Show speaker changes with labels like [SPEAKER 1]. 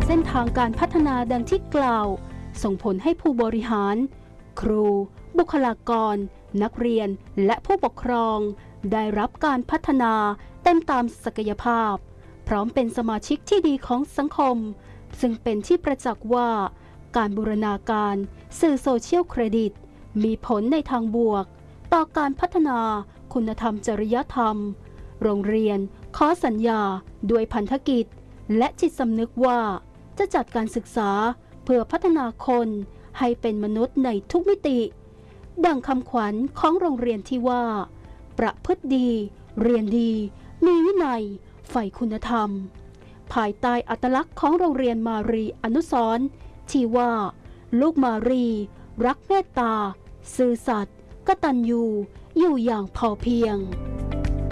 [SPEAKER 1] เส้นทางการพัฒนาดังที่กล่าวส่งผลให้ผู้บริหารครูบุคลากรนักเรียนและผู้ปกครองได้รับการพัฒนาเต็มตามศักยภาพพร้อมเป็นสมาชิกที่ดีของสังคมซึ่งเป็นที่ประจักษ์ว่าการบูรณาการสื่อโซเชียลเครดิตมีผลในทางบวกต่อการพัฒนาคุณธรรมจริยธรรมโรงเรียนขอสัญญาด้วยพันธกิจและจิตสำนึกว่าจะจัดการศึกษาเพื่อพัฒนาคนให้เป็นมนุษย์ในทุกมิติดังคำขวัญของโรงเรียนที่ว่าประพฤติดีเรียนดีมีวินัยใฝ่คุณธรรมภายใต้อัตลักษณ์ของโรงเรียนมารีอนุสรณ์ที่ว่าลูกมารีรักเมตตาซื่อสัตย์กตัญญูอยู่อย่างพอเพียง